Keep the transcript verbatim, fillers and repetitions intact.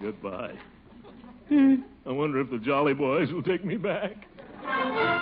Goodbye. Hmm. I wonder if the Jolly Boys will take me back.